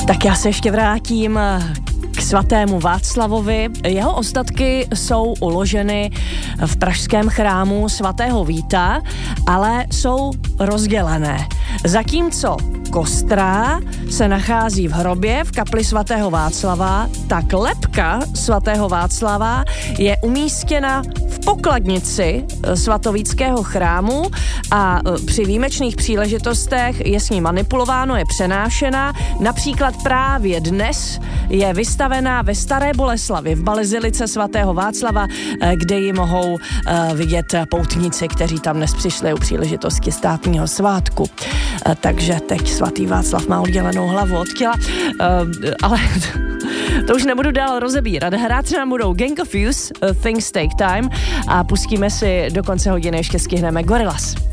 Tak já se ještě vrátím k svatému Václavovi. Jeho ostatky jsou uloženy v pražském chrámu svatého Víta, ale jsou rozdělené. Zatímco kostra se nachází v hrobě v kapli svatého Václava, tak lebka svatého Václava je umístěna v pokladnici svatovíckého chrámu a při výjimečných příležitostech je s ní manipulováno, je přenášena. Například právě dnes je vystavená ve Staré Boleslavi v bazilice svatého Václava, kde ji mohou vidět poutníci, kteří tam dnes přišli u příležitosti státního svátku. Takže teď svatý Václav má oddělenou hlavu od těla, ale to už nebudu dál rozebírat. Hrát se nám budou Gang of Youth, Things Take Time a pustíme si do konce hodiny, ještě stihneme Gorillaz.